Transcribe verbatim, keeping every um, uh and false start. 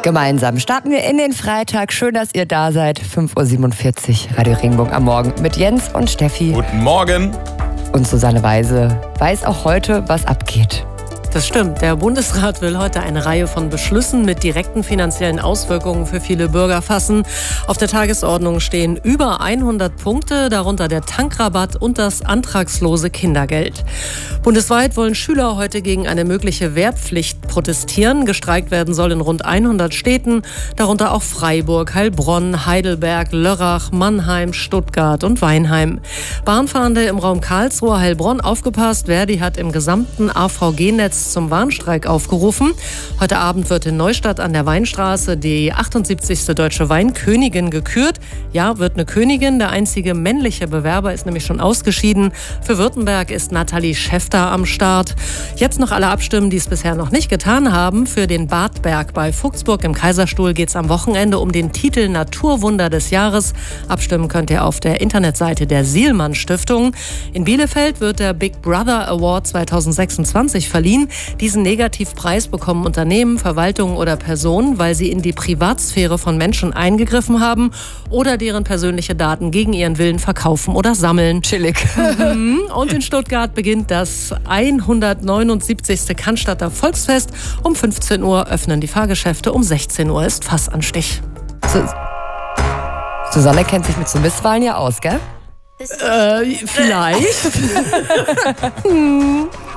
Gemeinsam starten wir in den Freitag. Schön, dass ihr da seid. fünf Uhr siebenundvierzig, Radio Regenbogen am Morgen mit Jens und Steffi. Guten Morgen. Und Susanne Weise weiß auch heute, was abgeht. Das stimmt. Der Bundesrat will heute eine Reihe von Beschlüssen mit direkten finanziellen Auswirkungen für viele Bürger fassen. Auf der Tagesordnung stehen über hundert Punkte, darunter der Tankrabatt und das antragslose Kindergeld. Bundesweit wollen Schüler heute gegen eine mögliche Wehrpflicht protestieren. Gestreikt werden soll in rund hundert Städten, darunter auch Freiburg, Heilbronn, Heidelberg, Lörrach, Mannheim, Stuttgart und Weinheim. Bahnfahrende im Raum Karlsruhe, Heilbronn, aufgepasst. Verdi hat im gesamten A V G-Netz zum Warnstreik aufgerufen. Heute Abend wird in Neustadt an der Weinstraße die achtundsiebzigste Deutsche Weinkönigin gekürt. Ja, wird eine Königin. Der einzige männliche Bewerber ist nämlich schon ausgeschieden. Für Württemberg ist Nathalie Schäfter am Start. Jetzt noch alle abstimmen, die es bisher noch nicht getan haben. Für den Badberg bei Fuchsburg im Kaiserstuhl geht es am Wochenende um den Titel Naturwunder des Jahres. Abstimmen könnt ihr auf der Internetseite der Sielmann Stiftung. In Bielefeld wird der Big Brother Award zweitausendsechsundzwanzig verliehen. Diesen Negativpreis bekommen Unternehmen, Verwaltungen oder Personen, weil sie in die Privatsphäre von Menschen eingegriffen haben oder deren persönliche Daten gegen ihren Willen verkaufen oder sammeln. Chillig. Und in Stuttgart beginnt das hundertneunundsiebzigste Cannstatter Volksfest. Um fünfzehn Uhr öffnen die Fahrgeschäfte, um sechzehn Uhr ist Fassanstich. Su- Susanne kennt sich mit so Misswahlen ja aus, gell? Äh, vielleicht. hm.